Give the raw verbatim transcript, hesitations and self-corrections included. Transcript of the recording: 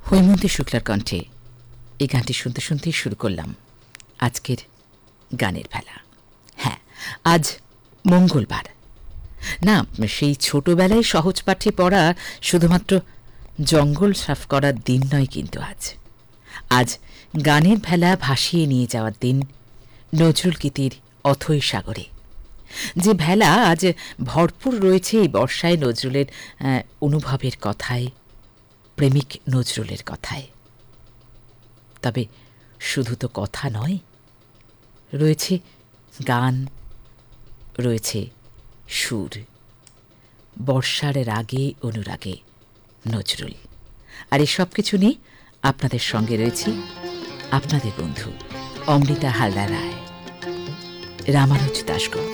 হৈমন্তী শুক্লার কণ্ঠে এই গানটি শুনতে শুনতেই শুরু করলাম আজকের গানের ভেলা। হ্যাঁ, আজ মঙ্গলবার। না, সেই ছোটবেলায় সহজ পাঠে পড়া শুধুমাত্র জঙ্গল সাফ করার দিন নয়, কিন্তু আজ আজ গানের ভেলা ভাসিয়ে নিয়ে যাওয়ার দিন নজরুল গীতির অথৈ সাগরে। যে ভেলা আজ ভরপুর রয়েছে এই বর্ষায় নজরুলের অনুভবের কথায়, প্রেমিক নজরুলের কথায়। তবে শুধু তো কথা নয়, রয়েছে গান, রয়েছে সুর। বর্ষার রাগে অনুরাগে নজরুল। আর এই সব কিছু নিয়ে আপনাদের সঙ্গে রয়েছি আপনাদের বন্ধু অমৃতা হালদার রায়, রামানুজ দাশগুপ্ত।